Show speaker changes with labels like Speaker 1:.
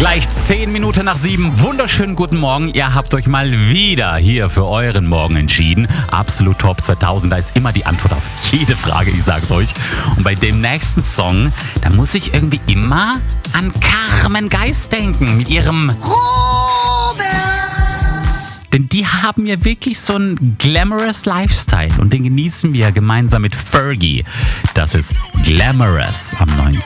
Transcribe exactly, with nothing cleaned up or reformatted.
Speaker 1: Gleich zehn Minuten nach sieben. Wunderschönen guten Morgen. Ihr habt euch mal wieder hier für euren Morgen entschieden. Absolut Top zweitausend. Da ist immer die Antwort auf jede Frage, ich sag's euch. Und bei dem nächsten Song, da muss ich irgendwie immer an Carmen Geist denken. Mit ihrem Robert. Denn die haben ja wirklich so einen glamorous Lifestyle. Und den genießen wir gemeinsam mit Fergie. Das ist Glamorous am neunzehn.